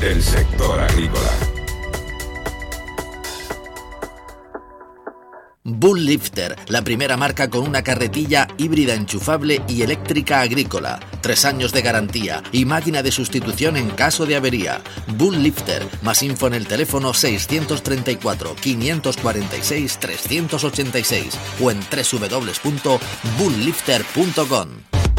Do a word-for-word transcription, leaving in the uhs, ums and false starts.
el sector agrícola. Bull Lifter, la primera marca con una carretilla híbrida enchufable y eléctrica agrícola. Tres años de garantía y máquina de sustitución en caso de avería. Bull Lifter. Más info en el teléfono seiscientos treinta y cuatro, quinientos cuarenta y seis, trescientos ochenta y seis o en doble u doble u doble u punto bull lifter punto com.